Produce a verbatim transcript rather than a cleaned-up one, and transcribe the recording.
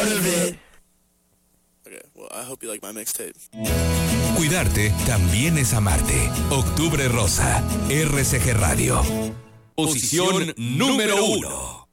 part of it. Okay, well, I hope you like my mixtape. Cuidarte también es amarte. Octubre Rosa, R C G Radio. Posición número uno.